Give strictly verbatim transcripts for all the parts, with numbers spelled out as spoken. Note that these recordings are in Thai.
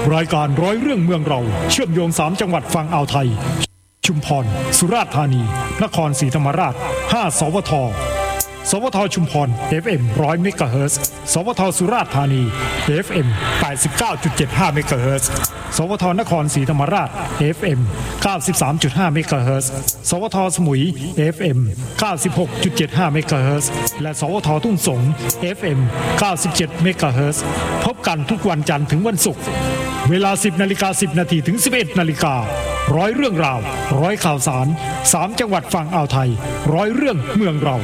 รายการร้อยเรื่องเมืองเราเชื่อมโยงสามจังหวัดฝั่งอ่าวไทยชุมพรสุราษฎร์ธานีนครศรีธรรมราชห้าสวทสวทชุมพร เอฟ เอ็ม หนึ่งร้อย เมกะเฮิรตซ์สวทสุราษฎร์ธานี เอฟ เอ็ม แปดสิบเก้าจุดเจ็ดห้า เมกะเฮิรตซ์สวทนครศรีธรรมราช เอฟ เอ็ม เก้าสิบสามจุดห้า เมกะเฮิรตซ์สวทสมุย เอฟ เอ็ม เก้าสิบหกจุดเจ็ดห้า เมกะเฮิรตซ์และสวททุ่งสง เอฟ เอ็ม เก้าสิบเจ็ด เมกะเฮิรตซ์พบกันทุกวันจันทร์ถึงวันศุกร์เวลา สิบนาฬิกาสิบนาทีถึง สิบเอ็ดนาฬิการ้อยเรื่องราวร้อยข่าวสารสามจังหวัดฝั่งอ่าวไทยร้อยเรื่องเมืองเรา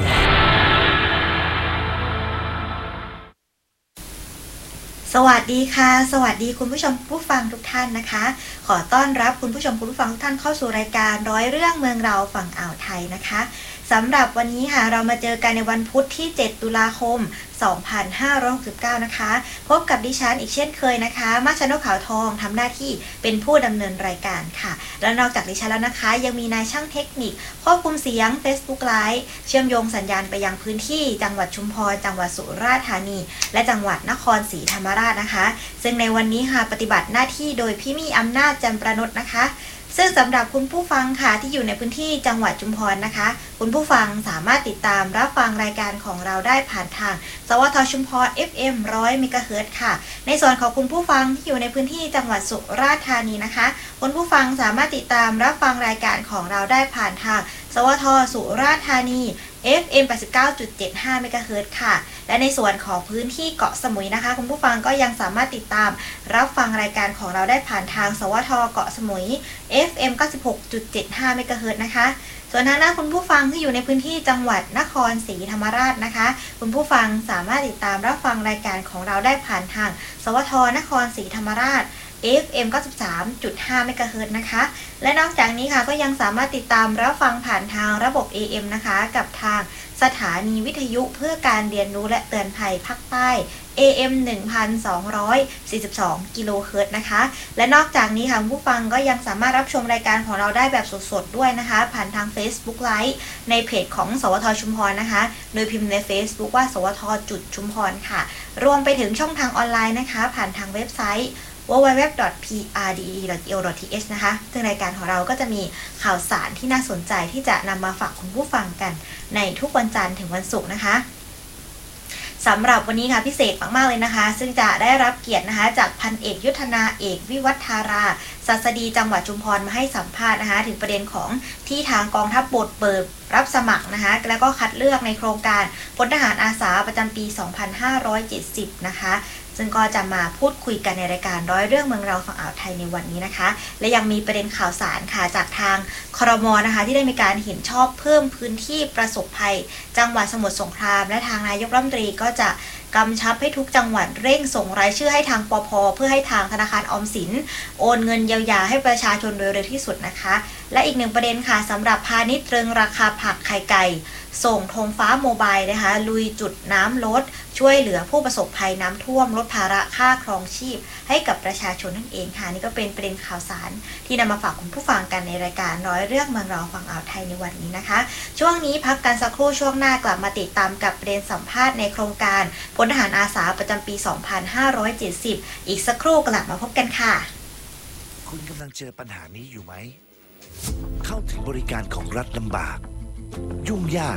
สวัสดีค่ะสวัสดีคุณผู้ชมผู้ฟังทุกท่านนะคะขอต้อนรับคุณผู้ชมคุณผู้ฟังทุกท่านเข้าสู่รายการร้อยเรื่องเมืองเราฝั่งอ่าวไทยนะคะสำหรับวันนี้ค่ะเรามาเจอกันในวันพุธที่เจ็ดตุลาคมสองพันห้าร้อยหกสิบเก้านะคะพบกับดิฉันอีกเช่นเคยนะคะมาชนกขาวทองทำหน้าที่เป็นผู้ดำเนินรายการค่ะและนอกจากดิฉันแล้วนะคะยังมีนายช่างเทคนิคควบคุมเสียง Facebook Live เชื่อมโยงสัญญาณไปยังพื้นที่จังหวัดชุมพรจังหวัดสุราษฎร์ธานีและจังหวัดนครศรีธรรมราชนะคะซึ่งในวันนี้ค่ะปฏิบัติหน้าที่โดยพี่มี่อำนาจจันประนดนะคะซึ่งสำหรับคุณผู้ฟังค่ะที่อยู่ในพื้นที่จังหวัดชุมพรนะคะคุณผู้ฟังสามารถติดตามรับฟังรายการของเราได้ผ่านทางสวทชุมพร เอฟ เอ็ม หนึ่งร้อย เมกะเฮิรตซ์ค่ะในส่วนของคุณผู้ฟังที่อยู่ในพื้นที่จังหวัดสุราษฎร์ธานีนะคะคุณผู้ฟังสามารถติดตามรับฟังรายการของเราได้ผ่านทางสวทสุราษฎร์ธานี เอฟ เอ็ม แปดสิบเก้าจุดเจ็ดห้า เมกะเฮิรตซ์ค่ะและในส่วนของพื้นที่เกาะสมุยนะคะคุณผู้ฟังก็ยังสามารถติดตามรับฟังรายการของเราได้ผ่านทางสวทเกาะสมุย เอฟ เอ็ม เก้าสิบหกจุดเจ็ดห้า เมกะเฮิรตซ์นะคะส่วนทางด้านคุณผู้ฟังที่อยู่ในพื้นที่จังหวัดนครศรีธรรมราชนะคะคุณผู้ฟังสามารถติดตามรับฟังรายการของเราได้ผ่านทางสวทนครศรีธรรมราช เอฟ เอ็ม เก้าสิบสามจุดห้า เมกะเฮิรตซ์นะคะและนอกจากนี้ค่ะก็ยังสามารถติดตามรับฟังผ่านทางระบบ เอ เอ็ม นะคะกับทางสถานีวิทยุเพื่อการเรียนรู้และเตือนภัยภาคใต้ เอ เอ็ม หนึ่งพันสองร้อยสี่สิบสอง กิโลเฮิรตซ์นะคะและนอกจากนี้ค่ะผู้ฟังก็ยังสามารถรับชมรายการของเราได้แบบสดๆด้วยนะคะผ่านทาง Facebook Live ในเพจของสวทชุมพรนะคะโดยพิมพ์ใน Facebook ว่าสวทจุดชุมพรค่ะรวมไปถึงช่องทางออนไลน์นะคะผ่านทางเว็บไซต์ ดับเบิลยู ดับเบิลยู ดับเบิลยู ดอท พี อาร์ ดี อี ดอท อี โอ ดอท ที เอช นะคะซึ่งรายการของเราก็จะมีข่าวสารที่น่าสนใจที่จะนำมาฝากคุณผู้ฟังกันในทุกวันจันทร์ถึงวันศุกร์นะคะสำหรับวันนี้ค่ะพิเศษมากๆเลยนะคะซึ่งจะได้รับเกียรตินะคะจากพันเอกยุทธนาเอกวิวัฒาราศาสดีจังหวัดชุมพรมาให้สัมภาษณ์นะคะถึงประเด็นของที่ทางกองทัพบกเปิดรับสมัครนะคะแล้วก็คัดเลือกในโครงการพลทหารอาสาประจำปีสองพันห้าร้อยเจ็ดสิบนะคะซึ่งก็จะมาพูดคุยกันในรายการร้อยเรื่องเมืองเราฝั่งอ่าวไทยในวันนี้นะคะและยังมีประเด็นข่าวสารค่ะจากทางครม.นะคะที่ได้มีการเห็นชอบเพิ่มพื้นที่ประสบภัยจังหวัดสมุทรสงครามและทางนายกรัฐมนตรีก็จะกำชับให้ทุกจังหวัดเร่งส่งรายชื่อให้ทางปภ.เพื่อให้ทางธนาคารออมสินโอนเงินเยียวยาให้ประชาชนโดยเร็วที่สุดนะคะและอีกหนึ่งประเด็นค่ะสำหรับพาณิชย์ตรึงราคาผักไข่ไก่ส่งธงฟ้าโมบายนะคะลุยจุดน้ำลดช่วยเหลือผู้ประสบภัยน้ำท่วมลดภาระค่าครองชีพให้กับประชาชนนั่นเองค่ะนี่ก็เป็นประเด็นข่าวสารที่นำมาฝากคุณผู้ฟังกันในรายการร้อยเรื่องเมืองเราฝั่งอ่าวไทยในวันนี้นะคะช่วงนี้พักกันสักครู่ช่วงหน้ากลับมาติดตามกับประเด็นสัมภาษณ์ในโครงการพลทหารอาสาประจำปีสองพันห้าร้อยเจ็ดสิบอีกสักครู่กลับมาพบกันค่ะคุณกำลังเจอปัญหานี้อยู่ไหมเข้าถึงบริการของรัฐลำบากยุ่งยาก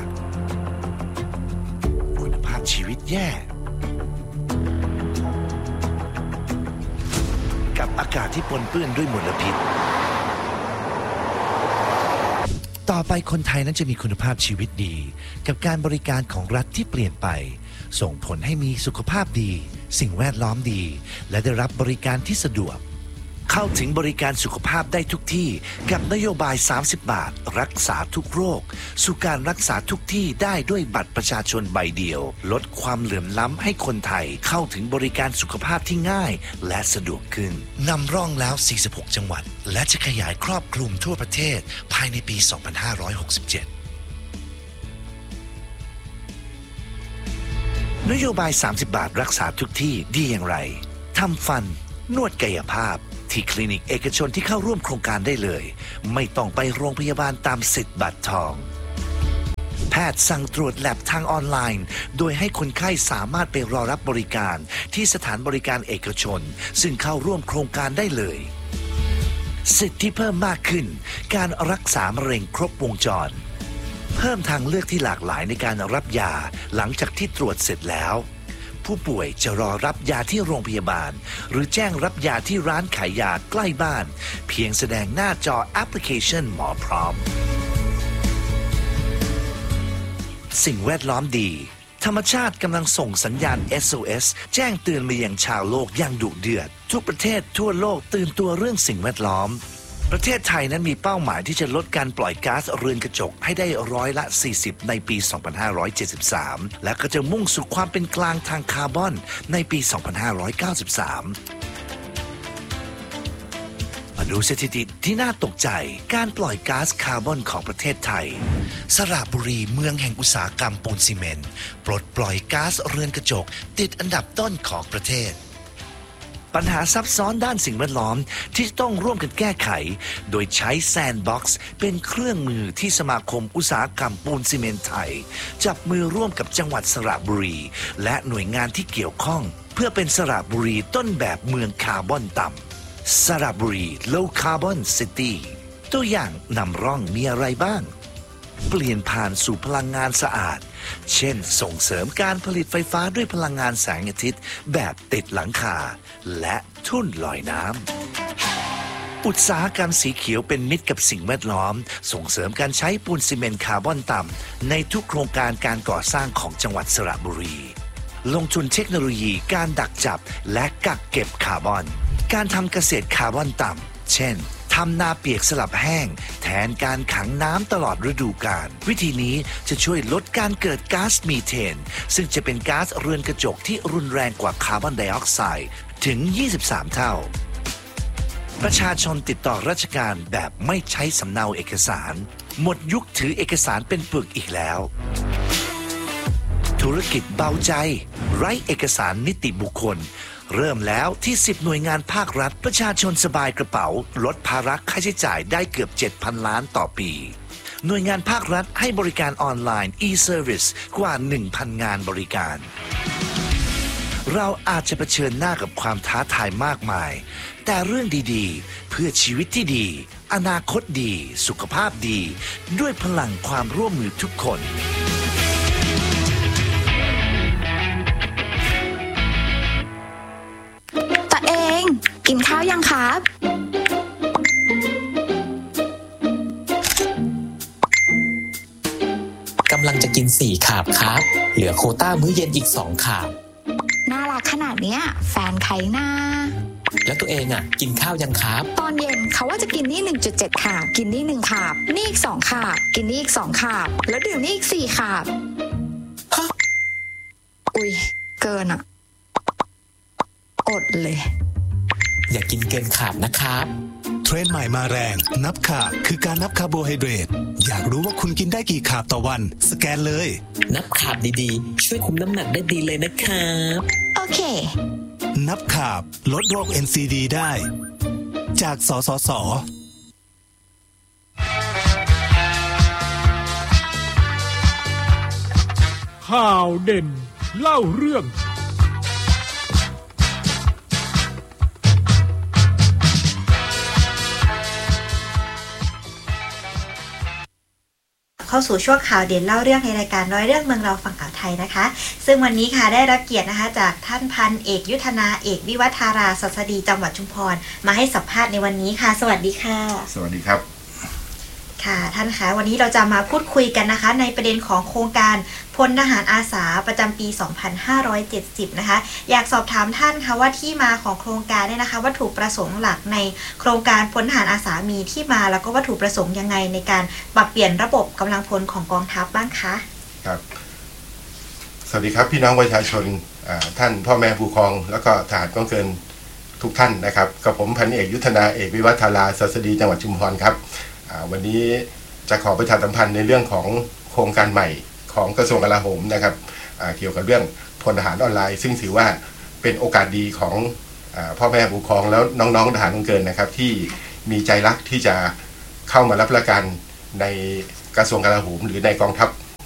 คุณภาพชีวิตแย่กับอากาศที่ปนเปื้อนด้วยมลพิษต่อไปคนไทยนั้นจะมีคุณภาพชีวิตดีกับการบริการของรัฐที่เปลี่ยนไปส่งผลให้มีสุขภาพดีสิ่งแวดล้อมดีและได้รับบริการที่สะดวกเข้าถึงบริการสุขภาพได้ทุกที่กับนโยบายสามสิบบาทรักษาทุกโรคสู่การรักษาทุกที่ได้ด้วยบัตรประชาชนใบเดียวลดความเหลื่อมล้ำให้คนไทยเข้าถึงบริการสุขภาพที่ง่ายและสะดวกขึ้นนำร่องแล้วสี่สิบหกจังหวัดและจะขยายครอบคลุมทั่วประเทศภายในปีสองพันห้าร้อยหกสิบเจ็ดนโยบายสามสิบบาทรักษาทุกที่ดีอย่างไรทำฟันนวดกายภาพที่คลินิกเอกชนที่เข้าร่วมโครงการได้เลยไม่ต้องไปโรงพยาบาลตามสิทธิ์บัตรทองแพทย์สั่งตรวจแลบทางออนไลน์โดยให้คนไข้สามารถไปรอรับบริการที่สถานบริการเอกชนซึ่งเข้าร่วมโครงการได้เลยสิทธิเพิ่มมากขึ้นการรักษามะเร็งครบวงจรเพิ่มทางเลือกที่หลากหลายในการรับยาหลังจากที่ตรวจเสร็จแล้วผู้ป่วยจะรอรับยาที่โรงพยาบาลหรือแจ้งรับยาที่ร้านขายยาใกล้บ้านเพียงแสดงหน้าจอแอปพลิเคชันหมอพร้อมสิ่งแวดล้อมดีธรรมชาติกำลังส่งสัญญาณ เอส โอ เอส แจ้งเตือนมายังชาวโลกอย่างดุเดือดทุกประเทศทั่วโลกตื่นตัวเรื่องสิ่งแวดล้อมประเทศไทยนั้นมีเป้าหมายที่จะลดการปล่อยก๊าซเรือนกระจกให้ได้ร้อยละสี่สิบในปี สองพันห้าร้อยเจ็ดสิบสาม และก็จะมุ่งสู่ความเป็นกลางทางคาร์บอนในปี สองพันห้าร้อยเก้าสิบสาม มาดูสถิติที่น่าตกใจการปล่อยก๊าซคาร์บอนของประเทศไทยสระบุรีเมืองแห่งอุตสาหกรรมปูนซีเมนต์ปลดปล่อยก๊าซเรือนกระจกติดอันดับต้นของประเทศปัญหาซับซ้อนด้านสิ่งแวดล้อมที่ต้องร่วมกันแก้ไขโดยใช้แซนด์บ็อกซ์เป็นเครื่องมือที่สมาคมอุตสาหกรรมปูนซีเมนต์ไทยจับมือร่วมกับจังหวัดสระบุรีและหน่วยงานที่เกี่ยวข้องเพื่อเป็นสระบุรีต้นแบบเมืองคาร์บอนต่ำสระบุรี Low Carbon City ตัวอย่างนำร่องมีอะไรบ้างเปลี่ยนผ่านสู่พลังงานสะอาดเช่นส่งเสริมการผลิตไฟฟ้าด้วยพลังงานแสงอาทิตย์แบบติดหลังคาและทุ่นลอยน้ำอุตสาหกรรมสีเขียวเป็นมิตรกับสิ่งแวดล้อมส่งเสริมการใช้ปูนซีเมนต์คาร์บอนต่ำในทุกโครงการการก่อสร้างของจังหวัดสระบุรีลงทุนเทคโนโลยีการดักจับและกักเก็บคาร์บอนการทำเกษตรคาร์บอนต่ำเช่นทำนาเปียกสลับแห้งแทนการขังน้ำตลอดฤดูกาลวิธีนี้จะช่วยลดการเกิดก๊าซมีเทนซึ่งจะเป็นก๊าซเรือนกระจกที่รุนแรงกว่าคาร์บอนไดออกไซด์ถึงยี่สิบสามเท่าประชาชนติดต่อราชการแบบไม่ใช้สำเนาเอกสารหมดยุคถือเอกสารเป็นปึกอีกแล้วธุรกิจเบาใจไร้เอกสารนิติบุคคลเริ่มแล้วที่สิบหน่วยงานภาครัฐประชาชนสบายกระเป๋าลดภาระค่าใช้จ่ายได้เกือบ เจ็ดพัน ล้านต่อปีหน่วยงานภาครัฐให้บริการออนไลน์ e-service กว่า หนึ่งพัน งานบริการเราอาจจะเผชิญหน้ากับความท้าทายมากมายแต่เรื่องดีๆเพื่อชีวิตที่ดีอนาคตดีสุขภาพดีด้วยพลังความร่วมมือทุกคนกินข้าวยังครับกำลังจะกินสี่คาบครับเหลือโควต้ามื้อเย็นอีกสองคาบน่ารักขนาดเนี้ยแฟนใครน่าแล้วตัวเองอ่ะกินข้าวยังครับตอนเย็นเขาว่าจะกินนี่ หนึ่งจุดเจ็ด คาบกินนี่หนึ่งคาบนี่อีกสองคาบกินนี่อีกสองคาบแล้วดื่มนี่อีกสี่คาบฮะอุ๊ยเกินอ่ะอดเลยอย่ากินเกินขาดนะครับเทรนด์ใหม่มาแรงนับขาบคือการนับคาร์โบไฮเดรตอยากรู้ว่าคุณกินได้กี่ขาบต่อวันสแกนเลยนับขาบดีๆช่วยคุมน้ำหนักได้ดีเลยนะครับโอเคนับขาบลดโรค เอ็น ซี ดี ได้จากสสส. ข่าวเด่นเล่าเรื่องเข้าสู่ช่วงข่าวเด่นเล่าเรื่องในรายการร้อยเรื่องเมืองเราฝั่งอ่าวไทยนะคะซึ่งวันนี้ค่ะได้รับเกียรตินะคะจากท่านพันเอกยุทธนาเอกวิวัฒราศัสดีจังหวัดชุมพรมาให้สัมภาษณ์ในวันนี้ค่ะสวัสดีค่ะสวัสดีครับค่ะท่านคะวันนี้เราจะมาพูดคุยกันนะคะในประเด็นของโครงการพลทหารอาสาประจำปี สองพันห้าร้อยเจ็ดสิบ นะคะอยากสอบถามท่านค่ะว่าที่มาของโครงการเนี่ยนะคะวัตถุประสงค์หลักในโครงการพลทหารอาสามีที่มาแล้วก็วัตถุประสงค์ยังไงในการปรับเปลี่ยนระบบกำลังพลของกองทัพบ้างคะครับสวัสดีครับพี่น้องประชาชนท่านพ่อแม่ผู้ปกครองแล้วก็ทหารกองเกินทุกท่านนะครับกับผมพันเอกยุทธนาเอกวิวัฒราศัสดีจังหวัดชุมพรครับวันนี้จะขอประชาสัมพันธ์ในเรื่องของโครงการใหม่ของกระทรวงกลาโหมนะครับเกี่ยวกับเรื่องพลทหารออนไลน์ซึ่งถือว่าเป็นโอกาสดีของพ่อแม่ผู้ปกครองแล้วน้องๆทหารกองเกินนะครับที่มีใจรักที่จะเข้ามารับราชการในกระทรวงกลาโหมหรือในกองทัพ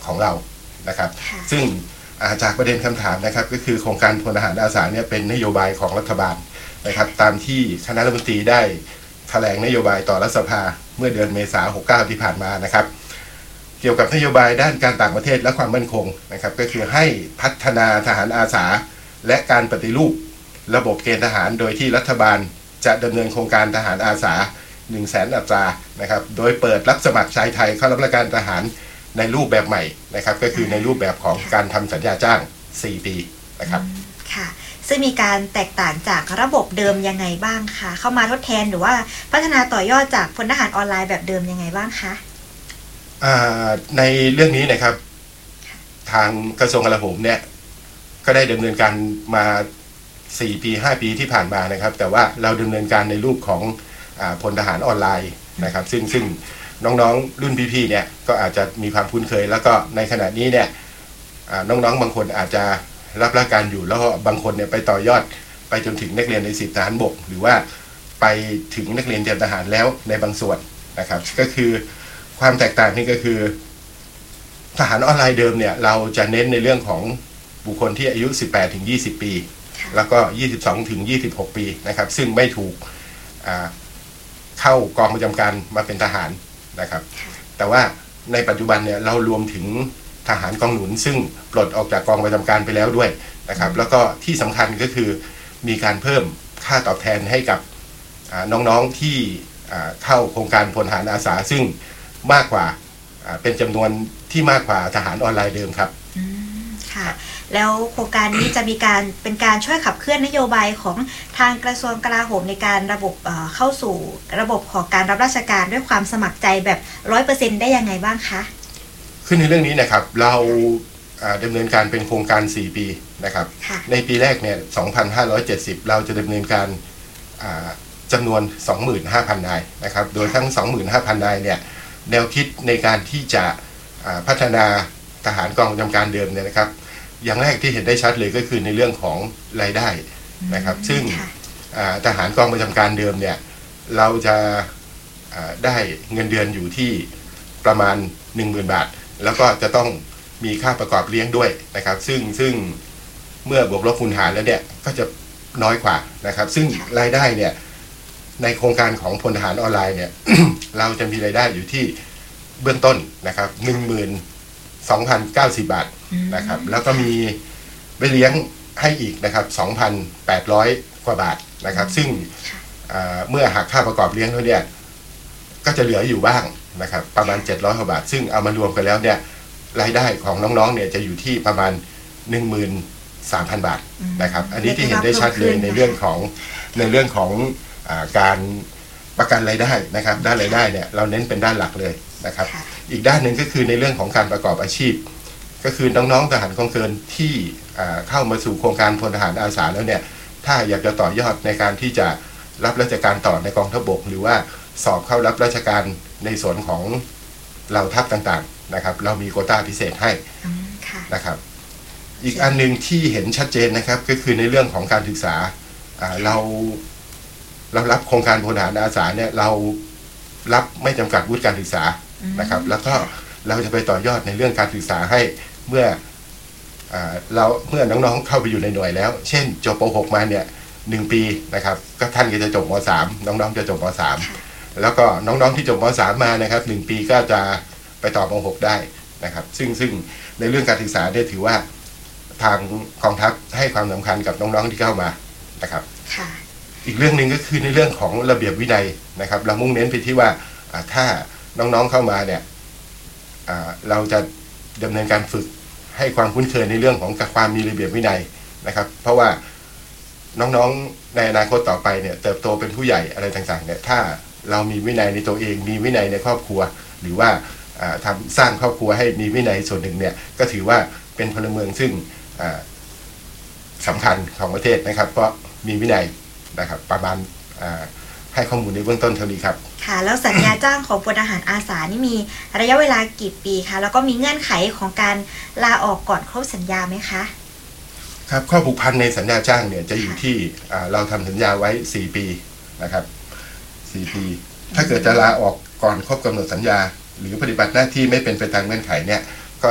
ของเรานะครับซึ่งจากประเด็นคำถามนะครับก็คือโครงการพลทหารอาสาเนี่ยเป็นนโยบายของรัฐบาลนะครับตามที่คณะรัฐมนตรีได้แถลงนโยบายต่อรัฐสภาเมื่อเดือนเมษายนหกเก้าที่ผ่านมานะครับเกี่ยวกับนโยบายด้านการต่างประเทศและความมั่นคงนะครับก็คือให้พัฒนาทหารอาสาและการปฏิรูประบบเกณฑ์ทหารโดยที่รัฐบาลจะดำเนินโครงการทหารอาสา หนึ่งแสน อัตรานะครับโดยเปิดรับสมัครชายไทยเข้ารับราชการทหารในรูปแบบใหม่นะครับก็คือในรูปแบบของการทำสัญญาจ้างสี่ปีนะครับค่ะซึ่งมีการแตกต่างจากระบบเดิมยังไงบ้างคะเข้ามาทดแทนหรือว่าพัฒนาต่อยอดจากพลทหารออนไลน์แบบเดิมยังไงบ้างคะในเรื่องนี้นะครับทางกระทรวงกลาโหมเนี่ยก็ได้ดำเนินการมาสี่ปีห้าปีที่ผ่านมานะครับแต่ว่าเราดำเนินการในรูปของพลทหารออนไลน์นะครับซึ่งซึ่งน้องๆรุ่นพี่ๆเนี่ยก็อาจจะมีความคุ้นเคยแล้วก็ในขณะนี้เนี่ยน้องๆบางคนอาจจะรับราชการอยู่แล้วก็บางคนเนี่ยไปต่อยอดไปจนถึงนักเรียนในสิบทหารบกหรือว่าไปถึงนักเรียนเตรียมทหารแล้วในบางส่วนนะครับก็คือความแตกต่างนี่ก็คือทหารออนไลน์เดิมเนี่ยเราจะเน้นในเรื่องของบุคคลที่อายุสิบแปดถึงยี่สิบปีแล้วก็ยี่สิบสองถึงยี่สิบหกปีนะครับซึ่งไม่ถูกเข้ากองประจำการมาเป็นทหารนะครับแต่ว่าในปัจจุบันเนี่ยเรารวมถึงทหารกองหนุนซึ่งปลดออกจากกองประจำการไปแล้วด้วยนะครับแล้วก็ที่สำคัญก็คือมีการเพิ่มค่าตอบแทนให้กับน้องๆที่เข้าโครงการพลทหารอาสาซึ่งมากกว่าเป็นจำนวนที่มากกว่าทหารออนไลน์เดิมครับค่ะแล้วโครงการนี้จะมีการเป็นการช่วยขับเคลื่อนนโยบายของทางกระทรวงกลาโหมในการระบบเข้าสู่ระบบของการรับราชการด้วยความสมัครใจแบบ ร้อยเปอร์เซ็นต์ ได้ยังไงบ้างคะขึ้นในเรื่องนี้นะครับเราดำเนินการเป็นโครงการสี่ปีนะครับในปีแรกเนี่ยสองพันห้าร้อยเจ็ดสิบเราจะดำเนินการจำนวน สองหมื่นห้าพัน นายนะครับโดยทั้ง สองหมื่นห้าพัน นายเนี่ยแนวคิดในการที่จะพัฒนาทหารกองประจำการเดิมเนี่ยนะครับอย่างแรกที่เห็นได้ชัดเลยก็คือในเรื่องของรายได้นะครับซึ่งทหารกองประจำการเดิมเนี่ยเราจะได้เงินเดือนอยู่ที่ประมาณ หนึ่งหมื่น บาทแล้วก็จะต้องมีค่าประกอบเลี้ยงด้วยนะครับซึ่งซึ่งเมื่อบวกลบคูณหารแล้วเนี่ยก็จะน้อยกว่านะครับซึ่งรายได้เนี่ยในโครงการของพลทหารออนไลน์เนี่ย เราจะมีรายได้อยู่ที่เบื้องต้นนะครับ หนึ่งหมื่นสองพันเก้าสิบ บาทนะครับแล้วก็มีไปเลี้ยงให้อีกนะครับ สองพันแปดร้อย กว่าบาทนะครับซึ่งเมื่อหักค่าประกอบเลี้ยงแล้วเนี่ยก็จะเหลืออยู่บ้างนะครับประมาณเจ็ดร้อย กว่าบาทซึ่งเอามารวมกันแล้วเนี่ยรายได้ของน้องๆเนี่ยจะอยู่ที่ประมาณ หนึ่งหมื่นสามพัน บาทนะครับอันนี้ที่เห็นได้ชัดเลยในเรื่องของในเรื่องของการประกันรายได้นะครับด้านรายได้เนี่ยเราเน้นเป็นด้านหลักเลยนะครับอีกด้านหนึ่งก็คือในเรื่องของการประกอบอาชีพก็คือน้องๆทหารกองเกินที่เข้ามาสู่โครงการพลทหารอาสาแล้วเนี่ยถ้าอยากจะต่อยอดในการที่จะรับราชการต่อในกองทัพบกหรือว่าสอบเข้ารับราชการในส่วนของเหล่าทัพต่างๆนะครับเรามีโควต้าพิเศษให้นะครับอีกอันหนึ่งที่เห็นชัดเจนนะครับก็คือในเรื่องของการศึกษาเราเรารับโครงการพลทหารอาสาเนี่ยเรารับไม่จำกัดวุฒิการศึกษานะครับแล้วก็เราจะไปต่อยอดในเรื่องการศึกษาให้เมื่อเราเมื่อน้องๆเข้าไปอยู่ในหน่วยแล้วเช่นจบป หก มาเนี่ยหนึ่งปีนะครับก็ท่านก็จะจบม สาม น้องๆจะจบม สาม แล้วก็น้องๆที่จบม สาม มานะครับหนึ่งปีก็จะไปต่อม หก ได้นะครับซึ่งซึ่งในเรื่องการศึกษาได้ถือว่าทางกองทัพให้ความสำคัญกับน้องๆที่เข้ามานะครับอีกเรื่องหนึ่งก็คือในเรื่องของระเบียบวินัยนะครับเรามุ่งเน้นไปที่ว่าถ้าน้องๆเข้ามาเนี่ยเราจะดำเนินการฝึกให้ความคุ้นเคยในเรื่องของความมีระเบียบวินัยนะครับเพราะว่าน้องๆในอนาคตต่อไปเนี่ยเติบโตเป็นผู้ใหญ่อะไรต่างๆเนี่ยถ้าเรามีวินัยในตัวเองมีวินัยในครอบครัวหรือว่าทำสร้างครอบครัวให้มีวินัยส่วนหนึ่งเนี่ยก็ถือว่าเป็นพลเมืองซึ่งสำคัญของประเทศนะครับเพราะมีวินัยนะครับประมาณให้ข้อมูลในเบื้องต้นเท่านี้ครับค่ะแล้วสัญญาจ้างของพลทหารอาสานี่มีระยะเวลากี่ปีคะแล้วก็มีเงื่อนไขของการลาออกก่อนครบสัญญาไหมคะครับข้อผูกพันในสัญญาจ้างเนี่ยจะอยู่ที่เราทำสัญญาไว้สี่ปีนะครับสี่ปีถ้าเกิดจะลาออกก่อนครบกำหนดสัญญาหรือปฏิบัติหน้าที่ไม่เป็นไปตามเงื่อนไขเนี่ยก็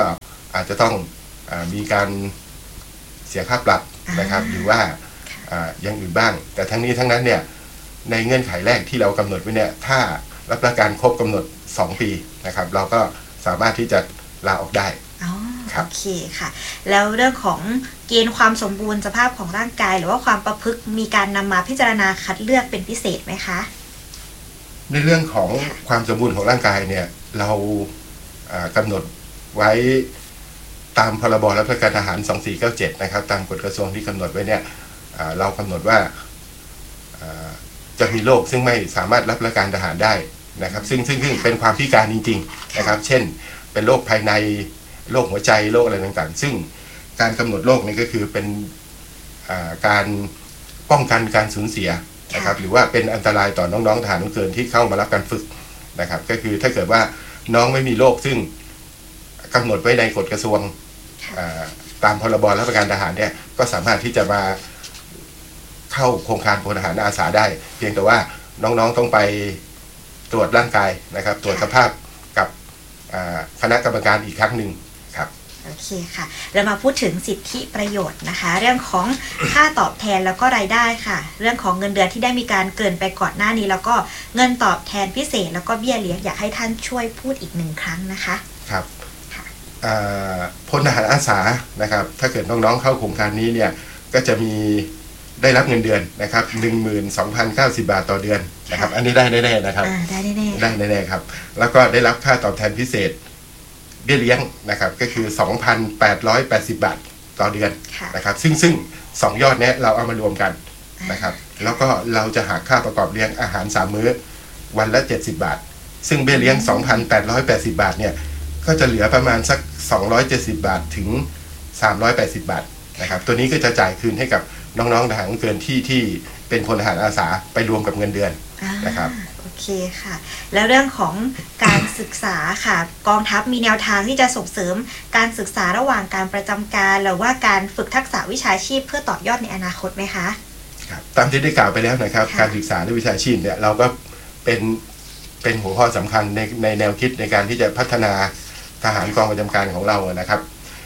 อาจจะต้องอามีการเสียค่าปรับนะครับหรือว่าอย่างอื่นบ้างแต่ทั้งนี้ทั้งนั้นเนี่ยในเงื่อนไขแรกที่เรากำหนดไว้เนี่ยถ้ารับราชการครบกำหนดสองปีนะครับเราก็สามารถที่จะลาออกได้อ๋อโอเคค่ะแล้วเรื่องของเกณฑ์ความสมบูรณ์สภาพของร่างกายหรือว่าความประพฤติมีการนำมาพิจารณาคัดเลือกเป็นพิเศษไหมคะในเรื่องของความสมบูรณ์ของร่างกายเนี่ยเรากำหนดไว้ตามพรบรับราชการทหารสองสี่เก้าเจ็ดนะครับตามกฎกระทรวงที่กำหนดไว้เนี่ยเรากำหนดว่าจะมีโรคซึ่งไม่สามารถรับราชการทหารได้นะครับซึ่งซึ่งซึ่งเป็นความพิการจริงๆนะครับเช่นเป็นโรคภายในโรคหัวใจโรคอะไรต่างๆซึ่งการกำหนดโรคนี้ก็คือเป็นการป้องกันการสูญเสียนะครับหรือว่าเป็นอันตรายต่อน้องๆทหารเกินที่เข้ามารับการฝึกนะครับก็คือถ้าเกิดว่าน้องไม่มีโรคซึ่งกำหนดไว้ในกฎกระทรวงตามพรบรับราชการทหารเนี่ยก็สามารถที่จะมาเข้าโครงการพลทหารอาสาได้เพียงแต่ว่าน้องๆต้องไปตรวจร่างกายนะครับตรวจสภาพกับคณะกรรมการอีกครั้งหนึ่งครับโอเคค่ะเรามาพูดถึงสิทธิประโยชน์นะคะเรื่องของค่าตอบแทนแล้วก็รายได้ค่ะเรื่องของเงินเดือนที่ได้มีการเกินไปก่อนหน้านี้แล้วก็เงินตอบแทนพิเศษแล้วก็เบี้ยเลี้ยงอยากให้ท่านช่วยพูดอีกหนึ่งครั้งนะคะครับพลทหารอาสานะครับถ้าเกิดน้องๆเข้าโครงการนี้เนี่ยก็จะมีได้รับเงินเดือนนะครับ หนึ่งหมื่นสองพันเก้าสิบ บาทต่อเดือนนะครับอันนี้ได้แน่ๆนะครับได้แน่ๆได้แน่ๆครับแล้วก็ได้รับค่าตอบแทนพิเศษเบี้ยเลี้ยงนะครับก็คือ สองพันแปดร้อยแปดสิบ บาทต่อเดือนนะครับซึ่งซึ่งสองยอดนี้เราเอามารวมกันนะครับแล้วก็เราจะหาค่าประกอบเลี้ยงอาหารสามมื้อวันละเจ็ดสิบบาทซึ่งเบี้ยเลี้ยง สองพันแปดร้อยแปดสิบ บาทเนี่ยก็จะเหลือประมาณสักสองร้อยเจ็ดสิบบาทถึงสามร้อยแปดสิบบาทนะครับตัวนี้ก็จะจ่ายคืนให้กับน้องๆทหารเกินที่ที่เป็นพลทหารอาสาไปรวมกับเงินเดือนนะครับโอเคค่ะแล้วเรื่องของการศึกษาค่ะกองทัพมีแนวทางที่จะส่งเสริมการศึกษาระหว่างการประจำการหรือว่าการฝึกทักษะวิชาชีพเพื่อต่อยอดในอนาคตไหมคะครับตามที่ได้กล่าวไปแล้วนะครับการศึกษาในวิชาชีพเนี่ยเราก็เป็นเป็นหัวข้อสำคัญในในแนวคิดในการที่จะพัฒนาทหารกองประจำการของเรานะครับ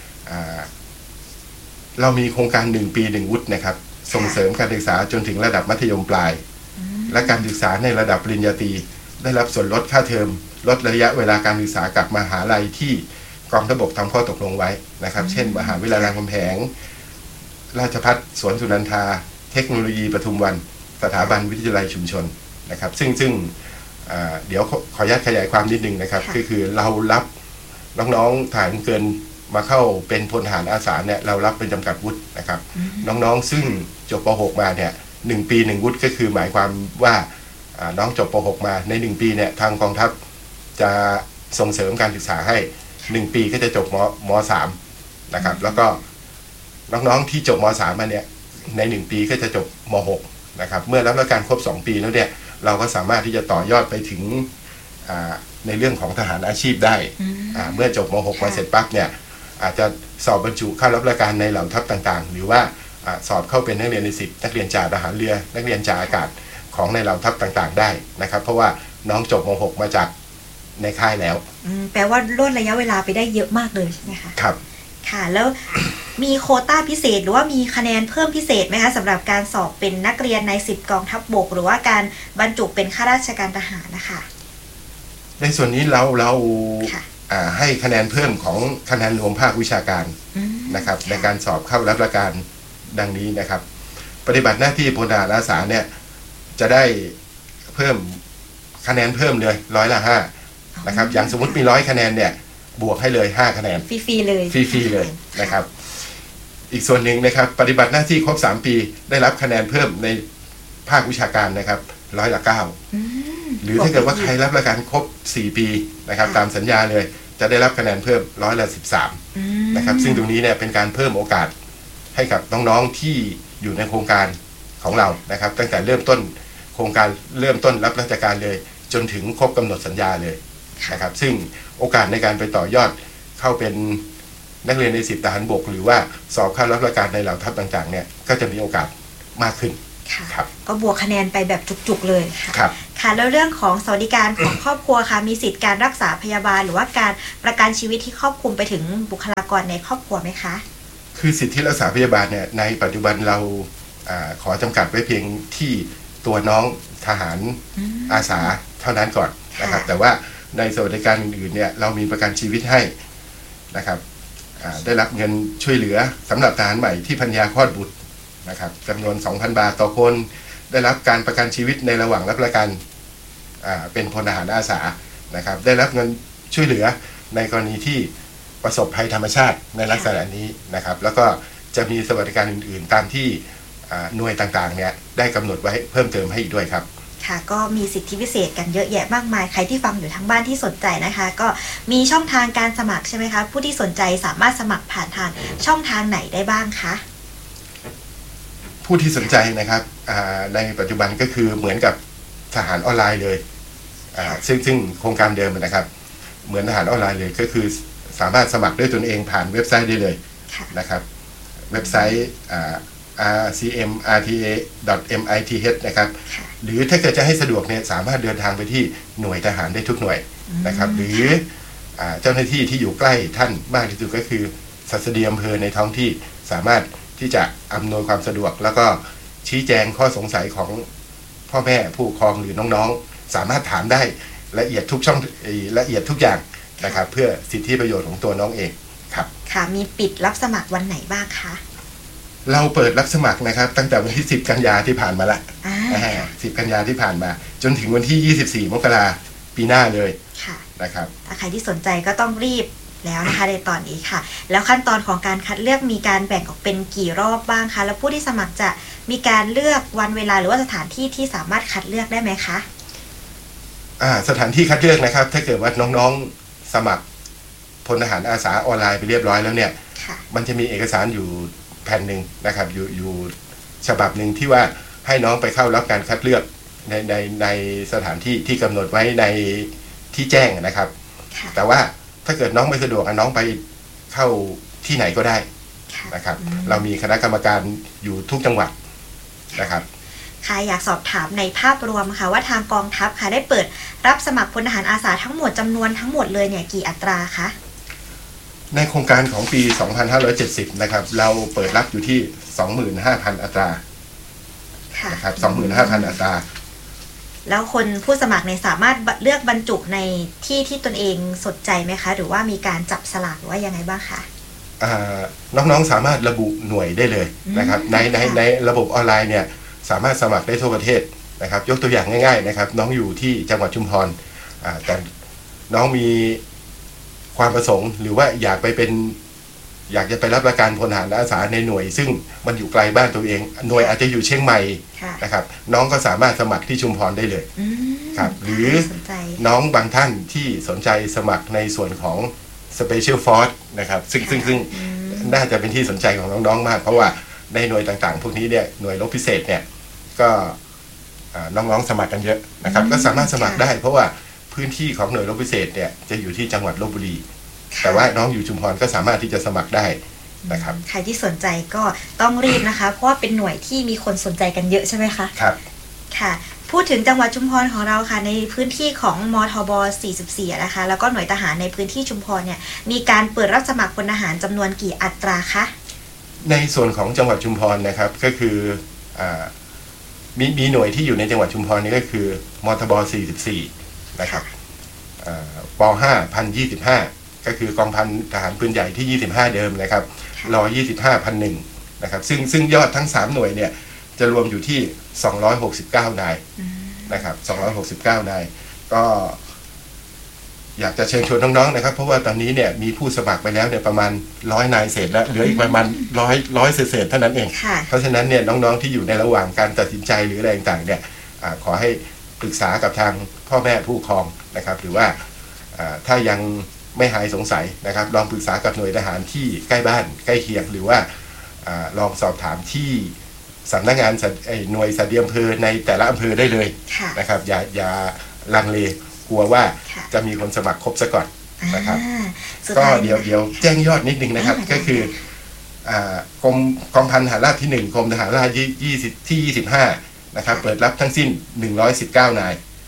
เรามีโครงการหนึ่งปีหนึ่งวุฒินะครับส่งเสริมการศึกษาจนถึงระดับมัธยมปลายและการศึกษาในระดับปริญญาตรีได้รับส่วนลดค่าเทอมลดระยะเวลาการศึกษากับมหาลัยที่กองทัพบกทำข้อตกลงไว้นะครับเช่นมหาวิทยาลัยรามคำแหงราชภัฏสวนสุนันทาเทคโนโลยีปทุมวันสถาบันวิทยาลัยชุมชนนะครับซึ่งซึ่งเดี๋ยวขออนุญาตขยายความนิดนึงนะครับก็คือเรารับน้องๆทหารเกินมาเข้าเป็นพลทหารอาสาเนี่ยเรารับเป็นจำกัดวุฒินะครับน้องๆซึ่งจบป หก มาเนี่ยหนึ่งปีหนึ่งวุฒิก็คือหมายความว่าน้องจบป หก มาในหนึ่งปีเนี่ยทางกองทัพจะส่งเสริมการศึกษาให้หนึ่งปีก็จะจบม สาม นะครับแล้วก็น้องๆที่จบม สาม มาเนี่ยในหนึ่งปีก็จะจบม หก นะครับเมื่อรับราชการครบสองปีแล้วเนี่ยเราก็สามารถที่จะต่อยอดไปถึงในเรื่องของทหารอาชีพได้เมื่อจบม หก มาเสร็จปั๊บเนี่ยอาจจะสอบบรรจุเข้ารับราชการในเหล่าทัพต่างๆหรือว่าสอบเข้าเป็นนักเรียนในสิบนักเรียนจ่าทหารเรือนักเรียนจ่าอากาศของในเหล่าทัพต่างๆได้นะครับเพราะว่าน้องจบม หก มาจากในค่ายแล้วแปลว่าลดระยะเวลาไปได้เยอะมากเลยใช่ไหมคะครับค่ะแล้วมีโควต้าพิเศษหรือว่ามีคะแนนเพิ่มพิเศษไหมคะสำหรับการสอบเป็นนักเรียนในสิบกองทัพบกหรือว่าการบรรจุเป็นข้าราชการทหารนะคะในส่วนนี้เราเราให้คะแนนเพิ่มของคะแนนรวมภาควิชาการนะครับในการสอบเข้ารับราชการดังนี้นะครับปฏิบัติหน้าที่พลทหารอาสาเนี่ยจะได้เพิ่มคะแนนเพิ่มเลยร้อยละห้านะครับอย่างสมมติมีร้อยคะแนนเนี่ยบวกให้เลยห้าคะแนนฟรีๆเลยฟรีๆเลยนะครับอีกส่วนหนึ่งนะครับปฏิบัติหน้าที่ครบสามปีได้รับคะแนนเพิ่มในภาควิชาการนะครับร้อยละเก้าหรือถ้าเกิดว่าใครรับราชการครบสี่ปีนะครับตามสัญญาเลยจะได้รับคะแนนเพิ่มร้อยละสิบสามนะครับซึ่งตรงนี้เนี่ยเป็นการเพิ่มโอกาสให้กับน้องๆที่อยู่ในโครงการของเรานะครับตั้งแต่เริ่มต้นโครงการเริ่มต้นรับราชการเลยจนถึงครบกำหนดสัญญาเลยนะครับซึ่งโอกาสในการไปต่อยอดเข้าเป็นนักเรียนในสิบทหารบกหรือว่าสอบเข้ารับราชการในเหล่าทัพต่างๆเนี่ยก็จะมีโอกาสมากขึ้นครับก็บวกคะแนนไปแบบจุกๆเลยค่ะครับค่ะแล้วเรื่องของสวัสดิการของครอบครัวค่ะมีสิทธิการรักษาพยาบาลหรือว่าการประกันชีวิตที่ครอบคลุมไปถึงบุคลากรในครอบครัวไหมคะคือสิทธิรักษาพยาบาลเนี่ยในปัจจุบันเราอ่าขอจำกัดไว้เพียงที่ตัวน้องทหารอาสาเท่านั้นก่อนนะครับแต่ว่าในสวัสดิการอื่นๆเนี่ยเรามีประกันชีวิตให้นะครับได้รับเงินช่วยเหลือสำหรับทหารใหม่ที่ภรรยาคลอดบุตรนะครับจำนวน สองพัน บาทต่อคนได้รับการประกันชีวิตในระหว่างรับประกันเป็นพลทหารอาสานะครับได้รับเงินช่วยเหลือในกรณีที่ประสบภัยธรรมชาติในลักษณะนี้นะครับแล้วก็จะมีสวัสดิการอื่นๆตามที่หน่วยต่างๆเนี่ยได้กำหนดไว้เพิ่มเติมให้อีกด้วยครับค่ะก็มีสิทธิพิเศษกันเยอะแยะมากมายใครที่ฟังอยู่ทางบ้านที่สนใจนะคะก็มีช่องทางการสมัครใช่ไหมคะผู้ที่สนใจสามารถสมัครผ่านทางช่องทางไหนได้บ้างคะผู้ที่สนใจนะครับในปัจจุบันก็คือเหมือนกับทหารออนไลน์เลยซึ่งซึ่งโครงการเดิมนะครับเหมือนทหารออนไลน์เลยก็คือสามารถสมัครด้วยตนเองผ่านเว็บไซต์ได้เลยนะครับเว็บไซต์ อาร์ ซี เอ็ม อาร์ ที เอ ดอท เอ็ม ไอ ที เอช นะครับหรือถ้าเกิดจะให้สะดวกเนี่ยสามารถเดินทางไปที่หน่วยทหารได้ทุกหน่วยนะครับหรือเจ้าหน้าที่ที่อยู่ใกล้ท่านมากที่สุดก็คือศัสดีอำเภอในท้องที่สามารถที่จะอำนวยความสะดวกแล้วก็ชี้แจงข้อสงสัยของพ่อแม่ผู้ปกครองหรือน้องๆสามารถถามได้ละเอียดทุกช่องละเอียดทุกอย่างนะครับเพื่อสิทธิประโยชน์ของตัวน้องเองครับค่ะมีปิดรับสมัครวันไหนบ้างคะเราเปิดรับสมัครนะครับตั้งแต่วันที่สิบกันยาที่ผ่านมาละสิบกันยาที่ผ่านมาจนถึงวันที่ยี่สิบสี่มกราปีหน้าเลยนะครับถ้าใครที่สนใจก็ต้องรีบแล้วนะคะในตอนนี้ค่ะแล้วขั้นตอนของการคัดเลือกมีการแบ่งออกเป็นกี่รอบบ้างคะแล้วผู้ที่สมัครจะมีการเลือกวันเวลาหรือว่าสถานที่ที่สามารถคัดเลือกได้ไหมคะอ่าสถานที่คัดเลือกนะครับถ้าเกิดว่าน้องๆสมัครพลทหารอาสาออนไลน์ไปเรียบร้อยแล้วเนี่ยมันจะมีเอกสารอยู่แผ่นหนึ่งนะครับอยู่อยู่ฉบับหนึ่งที่ว่าให้น้องไปเข้ารับการคัดเลือกในในในสถานที่ที่กำหนดไว้ในที่แจ้งนะครับแต่ว่าถ้าเกิดน้องไม่สะดวกน้องไปเข้าที่ไหนก็ได้นะครับเรามีคณะกรรมการอยู่ทุกจังหวัดนะครับค่ะอยากสอบถามในภาพรวมค่ะว่าทางกองทัพค่ะได้เปิดรับสมัครพลทหารอาสาทั้งหมดจำนวนทั้งหมดเลยเนี่ยกี่อัตราคะในโครงการของปีสองพันห้าร้อยเจ็ดสิบนะครับเราเปิดรับอยู่ที่ สองหมื่นห้าพัน อัตราค่ะนะครับ สองหมื่นห้าพัน อัตราแล้วคนผู้สมัครเนี่ยสามารถเลือกบรรจุในที่ที่ตนเองสนใจไหมคะหรือว่ามีการจับสลากหรือว่ายังไงบ้างคะน้องๆสามารถระบุหน่วยได้เลยนะครับในในในระบบออนไลน์เนี่ยสามารถสมัครได้ทั่วประเทศนะครับยกตัวอย่างง่ายๆนะครับน้องอยู่ที่จังหวัดชุมพรแต่น้องมีความประสงค์หรือว่าอยากไปเป็นอยากจะไปรับราชการพลทหารอาสาในหน่วยซึ่งมันอยู่ไกลบ้านตัวเองหน่วยอาจจะอยู่เชียงใหม่นะครับน้องก็สามารถสมัครที่ชุมพรได้เลยครับหรือน้องบางท่านที่สนใจสมัครในส่วนของ Special Force นะครับซึ่งซึ่งซึ่งน่าจะเป็นที่สนใจของน้องๆมากเพราะว่าในหน่วยต่างๆพวกนี้เนี่ยหน่วยรบพิเศษเนี่ยก็น้องๆสมัครกันเยอะนะครับก็สามารถสมัครได้เพราะว่าพื้นที่ของหน่วยรบพิเศษเนี่ยจะอยู่ที่จังหวัดลพบุรีแต่ว่าน้องอยู่ชุมพรก็สามารถที่จะสมัครได้นะครับใครที่สนใจก็ต้องรีบนะคะเพราะว่าเป็นหน่วยที่มีคนสนใจกันเยอะใช่ไหมคะครับค่ะพูดถึงจังหวัดชุมพรของเราค่ะในพื้นที่ของมทบสี่สิบสี่นะคะแล้วก็หน่วยทหารในพื้นที่ชุมพรเนี่ยมีการเปิดรับสมัครพลทหารจำนวนกี่อัตราคะในส่วนของจังหวัดชุมพรนะครับก็คืออ่ามีมีหน่วยที่อยู่ในจังหวัดชุมพรนี่ก็คือมทบสี่สิบสี่นะครับป ห้า หนึ่งพันยี่สิบห้า ก็คือกองพันทหารปืนใหญ่ที่ยี่สิบห้าเดิมนะครับรยี่สิบห้า พันหนึ่งนะครับซึ่งซึ่งยอดทั้งสามหน่วยเนี่ยจะรวมอยู่ที่สองร้อยหกสิบเก้านายนะครับสองร้อยหกสิบเก้านายก็อยากจะเชิญชวนน้องๆนะครับเพราะว่าตอนนี้เนี่ยมีผู้สมัครไปแล้วเนี่ยประมาณร้อยนายเศษแล้วเหลืออีกประมาณร้อยร้อยเศษเท่านั้นเองเพราะฉะนั้นเนี่ยน้องๆที่อยู่ในระหว่างการตัดสินใจหรืออะไรต่างๆเนี่ยขอให้ปรึกษากับทางพ่อแม่ผู้ปกครองนะครับหรือว่าถ้ายังไม่หายสงสัยนะครับลองปรึกษากับหน่วยทหารที่ใกล้บ้านใกล้เคียงหรือว่าลองสอบถามที่สำนักงานหน่วยสัตว์อำเภอในแต่ละอำเภอได้เลยนะครับอย่าอย่าลังเลกลัวว่าจะมีคนสมัครครบซะก่อนนะครับก็เดี๋ยวเดี๋ยวแจ้งยอดนิดนึงนะครับก็คือกรมกองพันทหารราบที่หนึ่งกรมทหารราบที่ยี่สิบที่ยี่สิบห้านะครับเปิดรับทั้งสิ้นหนึ่งร้อยสิบเก้านาย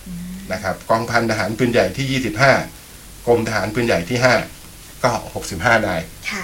นะครับกองพันทหารปืนใหญ่ที่ยี่สิบห้ากรมทหารปืนใหญ่ที่ห้าก็หกสิบห้านายค่ะ